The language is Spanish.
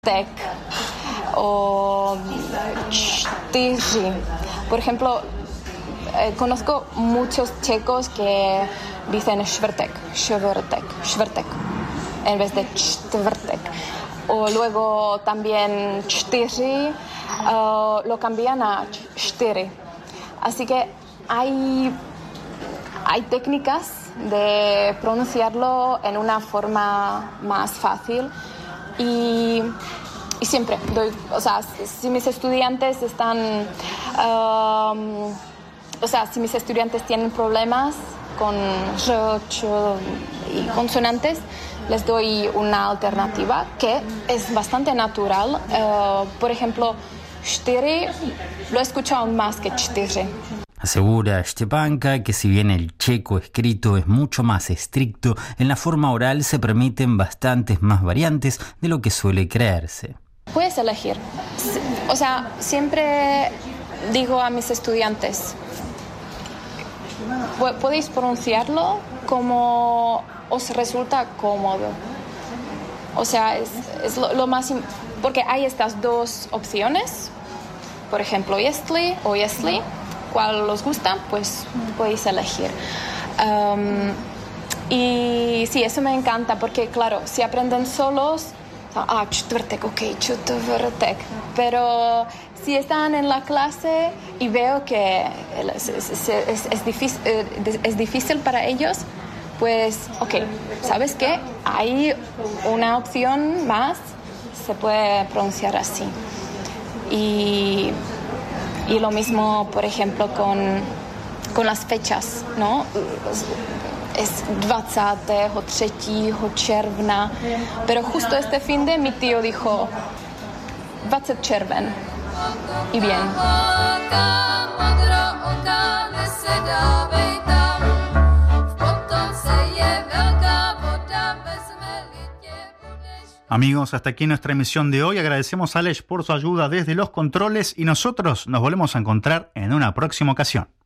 čtvrtek o čtyři. Por ejemplo, conozco muchos checos que dicen čtvrtek, en vez de čtvrtek. O luego también čtyři lo cambian a čtyři. Así que hay técnicas de pronunciarlo en una forma más fácil y siempre doy, o sea, si mis estudiantes están, si mis estudiantes tienen problemas con ch y consonantes, les doy una alternativa que es bastante natural. Por ejemplo, čtyři lo he escuchado más que čtyři. Asegura Štěpánka que si bien el checo escrito es mucho más estricto, en la forma oral se permiten bastantes más variantes de lo que suele creerse. Puedes elegir. O sea, siempre digo a mis estudiantes, podéis pronunciarlo como os resulta cómodo. O sea, es lo más... Porque hay estas dos opciones, por ejemplo, jestli o jestli. Cuál os gusta, pues podéis elegir. Y sí, eso me encanta porque, claro, si aprenden solos, čtvrtek, ok, čtvrtek. Pero si están en la clase y veo que es difícil para ellos, pues, ok, ¿sabes qué? Hay una opción más, se puede pronunciar así. Y lo mismo, por ejemplo, con las fechas, ¿no? Es 23. června, pero justo este finde mi tío dijo 20 červen. Y bien. Amigos, hasta aquí nuestra emisión de hoy. Agradecemos a Aleix por su ayuda desde los controles y nosotros nos volvemos a encontrar en una próxima ocasión.